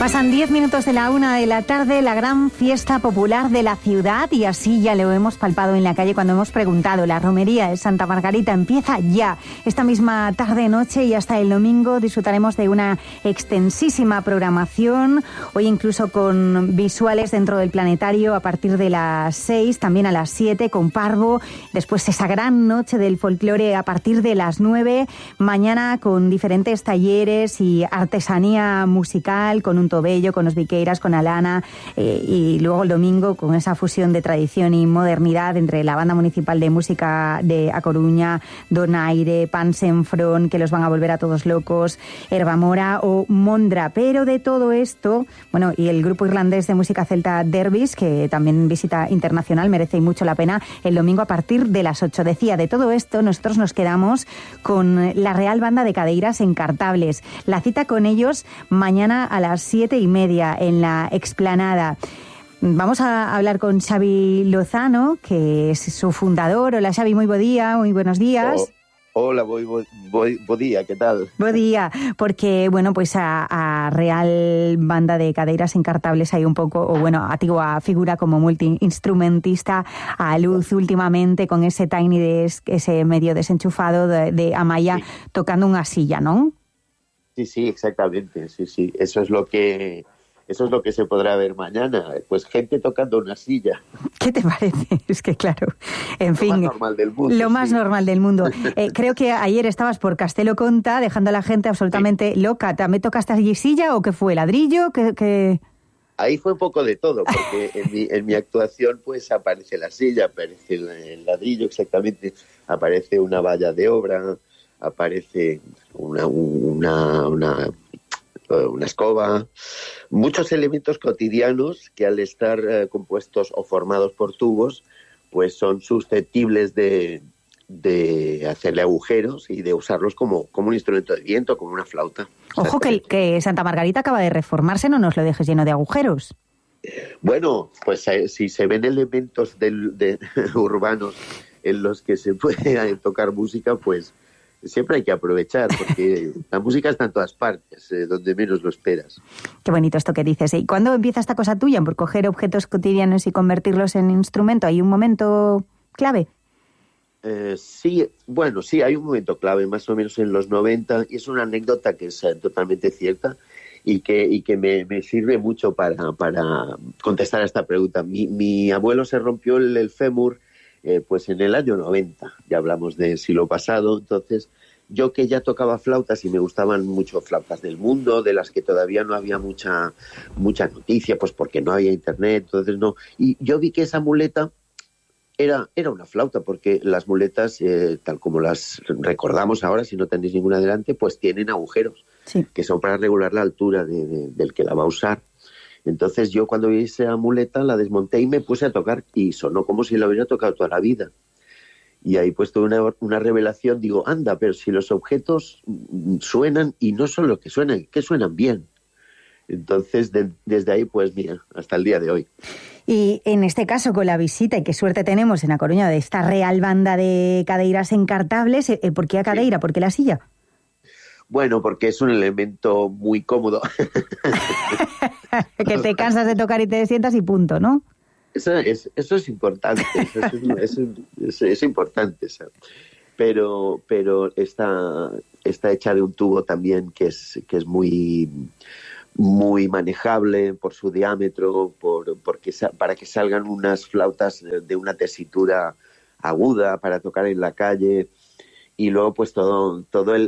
Pasan 10 minutos de la 1 de la tarde, la gran fiesta popular de la ciudad, y así ya lo hemos palpado en la calle cuando hemos preguntado. La romería de Santa Margarita empieza ya. Esta misma tarde-noche y hasta el domingo disfrutaremos de una extensísima programación, hoy incluso con visuales dentro del planetario a partir de las 6, también a las 7 con Parvo, después esa gran noche del folclore a partir de las 9, mañana con diferentes talleres y artesanía musical, con un Tobello, con los Viqueiras, con Alana, y luego el domingo con esa fusión de tradición y modernidad entre la Banda Municipal de Música de A Coruña, Donaire, Pansenfrón, que los van a volver a todos locos, Herbamora o Mondra. Pero de todo esto, bueno, y el grupo irlandés de música celta Derbys, que también visita internacional, merece mucho la pena, el domingo a partir de las 8. Decía, de todo esto nosotros nos quedamos con la Real Banda de Cadeiras en Cartables. La cita con ellos mañana a las 7:30 en la Explanada. Vamos a hablar con Xavi Lozano, que es su fundador. Hola Xavi, muy buenos días. Hola, bo día, ¿qué tal? Bo día, porque, bueno, pues a Real Banda de Cadeiras en Cartables hay un pouco, o bueno, a ti a figura como multiinstrumentista a luz últimamente con ese Tiny Desk, ese medio desenchufado de Amaya, sí, tocando unha silla, ¿non? Sí, exactamente, sí. Eso es lo que se podrá ver mañana, pues gente tocando una silla. ¿Qué te parece? Es que claro, en fin. Lo más normal del mundo. Lo más normal del mundo. Creo que ayer estabas por Castelo Conta dejando a la gente absolutamente loca. ¿También tocaste allí silla o qué fue? ¿Ladrillo? ¿Qué? Ahí fue un poco de todo, porque en mi actuación pues aparece la silla, aparece el ladrillo exactamente, aparece una valla de obra, aparece una escoba, muchos elementos cotidianos que al estar compuestos o formados por tubos, pues son susceptibles de hacerle agujeros y de usarlos como un instrumento de viento, como una flauta. Ojo que Santa Margarita acaba de reformarse, no nos lo dejes lleno de agujeros. Bueno, pues si se ven elementos urbanos en los que se puede tocar música, pues siempre hay que aprovechar, porque la música está en todas partes, donde menos lo esperas. Qué bonito esto que dices. ¿Y cuándo empieza esta cosa tuya por coger objetos cotidianos y convertirlos en instrumento? ¿Hay un momento clave? Sí, hay un momento clave, más o menos en los 90, y es una anécdota que es totalmente cierta y que me sirve mucho para contestar a esta pregunta. Mi abuelo se rompió el fémur pues en el año 90, ya hablamos del siglo pasado. Entonces yo, que ya tocaba flautas y me gustaban mucho flautas del mundo, de las que todavía no había mucha noticia, pues porque no había internet, entonces no, y yo vi que esa muleta era una flauta, porque las muletas, tal como las recordamos ahora, si no tenéis ninguna delante, pues tienen agujeros, sí, que son para regular la altura del que la va a usar. Entonces yo, cuando vi esa muleta, la desmonté y me puse a tocar, y sonó como si la hubiera tocado toda la vida. Y ahí pues tuve una revelación. Digo, anda, pero si los objetos suenan, y no solo que suenan, que suenan bien. Entonces desde ahí, pues mira, hasta el día de hoy. Y en este caso, con la visita, y qué suerte tenemos en A Coruña de esta Real Banda de Cadeiras en Cartables, ¿por qué a cadeira? ¿Por qué la silla? Bueno, porque es un elemento muy cómodo. Que te cansas de tocar y te sientas y punto, ¿no? Eso es importante, es importante, ¿sabes? Pero está hecha de un tubo también que es muy manejable por su diámetro, para que salgan unas flautas de una tesitura aguda para tocar en la calle, y luego pues todo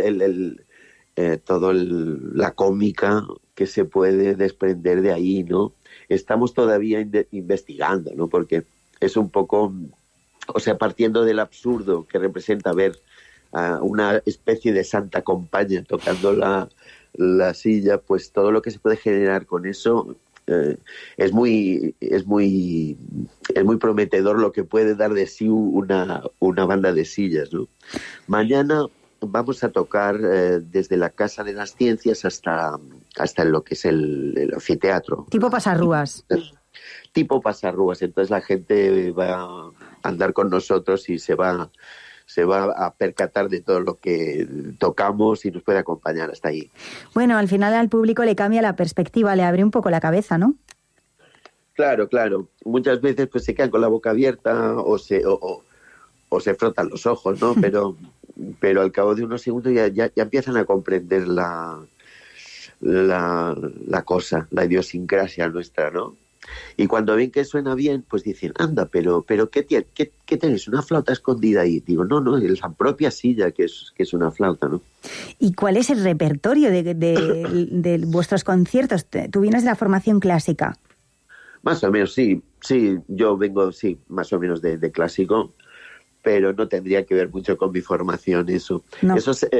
la cómica que se puede desprender de ahí, ¿no? Estamos todavía investigando, ¿no? Porque es un poco, o sea, partiendo del absurdo que representa ver a una especie de santa compañía tocando la silla, pues todo lo que se puede generar con eso es muy prometedor, lo que puede dar de sí una banda de sillas, ¿no? Mañana vamos a tocar desde la Casa de las Ciencias hasta lo que es el anfiteatro. Tipo Pasarrúas. Tipo Pasarrúas. Entonces la gente va a andar con nosotros y se va se va a percatar de todo lo que tocamos y nos puede acompañar hasta ahí. Bueno, al final al público le cambia la perspectiva, le abre un poco la cabeza, ¿no? Claro. Muchas veces pues se quedan con la boca abierta o se frotan los ojos, ¿no? Pero al cabo de unos segundos ya empiezan a comprender la cosa, la idiosincrasia nuestra, ¿no? Y cuando ven que suena bien, pues dicen, anda, pero ¿qué tenéis? ¿Una flauta escondida ahí? Digo, no, es la propia silla que es una flauta, ¿no? ¿Y cuál es el repertorio de vuestros conciertos? Tú vienes de la formación clásica. Más o menos, sí, yo vengo, más o menos de clásico, pero no tendría que ver mucho con mi formación eso. No. Eso es,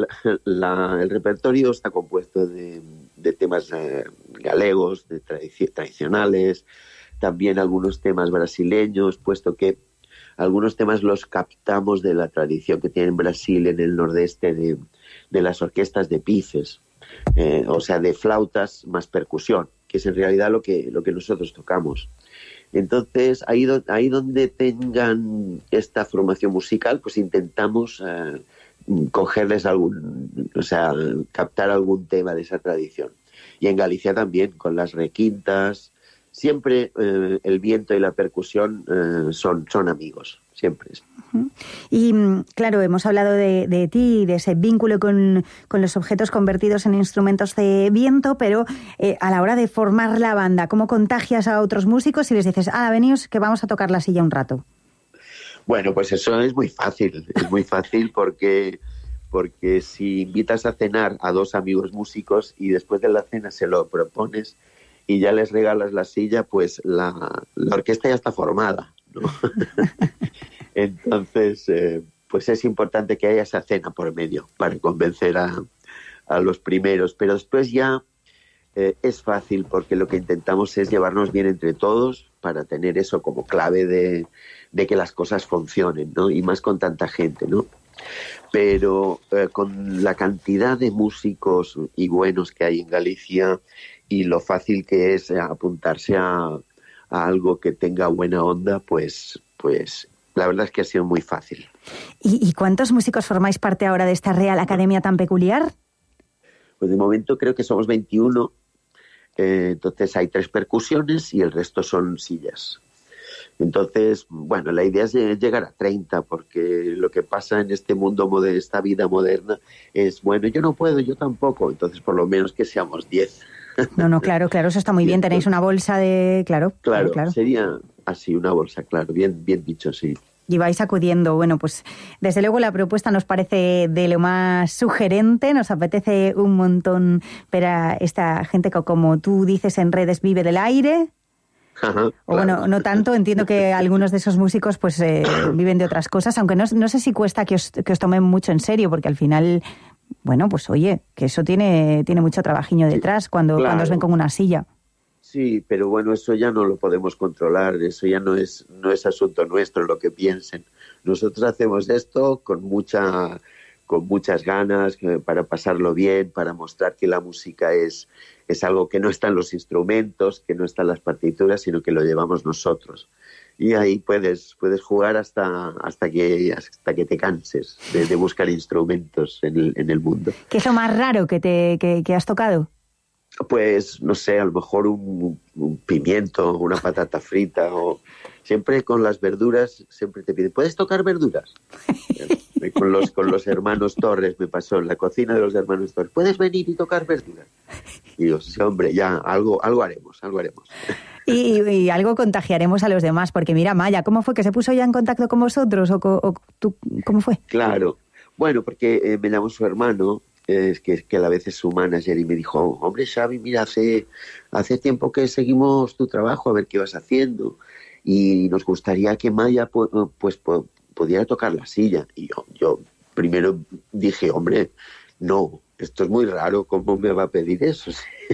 el repertorio está compuesto de temas galegos, tradicionales, también algunos temas brasileños, puesto que algunos temas los captamos de la tradición que tiene Brasil en el nordeste de las orquestas de pifes, o sea, de flautas más percusión, que es en realidad lo que nosotros tocamos. Entonces, ahí donde tengan esta formación musical, pues intentamos cogerles captar algún tema de esa tradición. Y en Galicia también, con las requintas, siempre el viento y la percusión son amigos, siempre. Y claro, hemos hablado de ti, de ese vínculo con los objetos convertidos en instrumentos de viento, pero a la hora de formar la banda, ¿cómo contagias a otros músicos y les dices, veníos que vamos a tocar la silla un rato? Bueno, pues eso es muy fácil porque si invitas a cenar a dos amigos músicos y después de la cena se lo propones y ya les regalas la silla, pues la orquesta ya está formada, ¿no? Entonces, pues es importante que haya esa cena por medio para convencer a los primeros, pero después ya es fácil porque lo que intentamos es llevarnos bien entre todos para tener eso como clave de que las cosas funcionen, ¿no? Y más con tanta gente, ¿no? Pero con la cantidad de músicos y buenos que hay en Galicia y lo fácil que es apuntarse a algo que tenga buena onda, pues la verdad es que ha sido muy fácil. ¿Y cuántos músicos formáis parte ahora de esta Real Academia tan peculiar? Pues de momento creo que somos 21, entonces hay 3 percusiones y el resto son sillas. Entonces, bueno, la idea es llegar a 30, porque lo que pasa en este mundo, esta vida moderna, es, bueno, yo no puedo, yo tampoco, entonces por lo menos que seamos 10. No, claro, eso está muy bien, tenéis una bolsa de... Claro. Sería así, una bolsa, claro, bien dicho, sí. Y vais acudiendo. Bueno, pues desde luego la propuesta nos parece de lo más sugerente, nos apetece un montón ver a esta gente que, como tú dices en redes, vive del aire. Ajá, o claro. Bueno, no tanto, entiendo que algunos de esos músicos pues viven de otras cosas, aunque no sé si cuesta que os tomen mucho en serio, porque al final, bueno, pues oye, que eso tiene mucho trabajiño detrás cuando os ven con una silla. Sí, pero bueno, eso ya no lo podemos controlar, eso ya no es asunto nuestro lo que piensen. Nosotros hacemos esto con muchas ganas, para pasarlo bien, para mostrar que la música es algo que no está en los instrumentos, que no está en las partituras, sino que lo llevamos nosotros. Y ahí puedes jugar hasta que te canses de buscar instrumentos en el mundo. ¿Qué es lo más raro que has tocado? Pues, no sé, a lo mejor un pimiento, una patata frita, o siempre con las verduras, siempre te piden, ¿puedes tocar verduras? Con los hermanos Torres me pasó, en la cocina de los hermanos Torres, ¿puedes venir y tocar verduras? Y yo, sí, hombre, ya, algo haremos. Y algo contagiaremos a los demás, porque mira, Maya, ¿cómo fue que se puso ya en contacto con vosotros? ¿O tú, cómo fue? Claro, bueno, porque me llamó su hermano, que a la vez es su manager, y me dijo, hombre, Xavi, mira, hace tiempo que seguimos tu trabajo, a ver qué vas haciendo, y nos gustaría que Maya pues pudiera tocar la silla. Y yo primero dije, hombre, no, esto es muy raro, ¿cómo me va a pedir eso?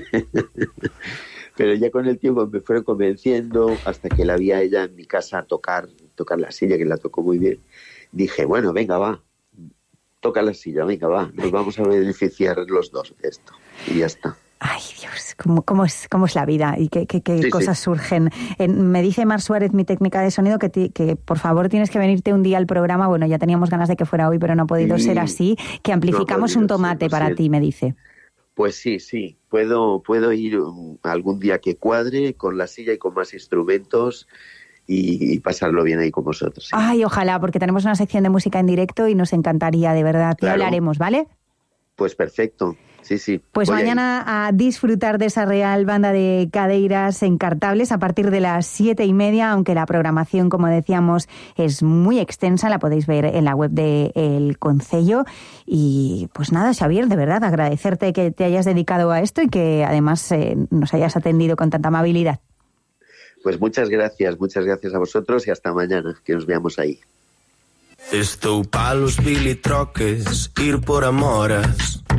Pero ya con el tiempo me fueron convenciendo, hasta que la vi a ella en mi casa tocar la silla, que la tocó muy bien. Dije, bueno, venga, va, toca la silla, venga, va, nos vamos a beneficiar los dos de esto. Y ya está. Ay, Dios, cómo es la vida y qué cosas surgen. Me dice Mar Suárez, mi técnica de sonido, que por favor tienes que venirte un día al programa. Bueno, ya teníamos ganas de que fuera hoy, pero no ha podido ser así. Que amplificamos un tomate para ti, me dice. Pues sí. Puedo ir algún día que cuadre con la silla y con más instrumentos y pasarlo bien ahí con vosotros. Sí. Ay, ojalá, porque tenemos una sección de música en directo y nos encantaría, de verdad. Claro. Te hablaremos, ¿vale? Pues perfecto. Sí. Pues mañana a disfrutar de esa Real Banda de Cadeiras en Cartables a partir de las 7:30, aunque la programación, como decíamos, es muy extensa, la podéis ver en la web del Concello. Y pues nada, Xavier, de verdad, agradecerte que te hayas dedicado a esto y que además nos hayas atendido con tanta amabilidad. Pues muchas gracias a vosotros y hasta mañana, que nos veamos ahí. Estou palos bilitroques, ir por amoras.